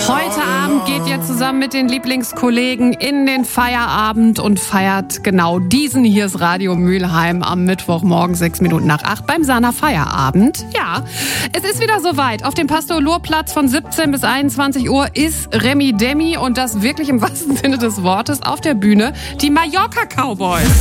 Heute Abend geht ihr zusammen mit den Lieblingskollegen in den Feierabend und feiert genau diesen. Hier ist Radio Mülheim am Mittwochmorgen 7:06 beim Sana Feierabend. Ja, es ist wieder soweit. Auf dem Pastor-Lohr-Platz von 17 bis 21 Uhr ist Remi Demi und das wirklich im wahrsten Sinne des Wortes auf der Bühne die Mallorca Cowboys.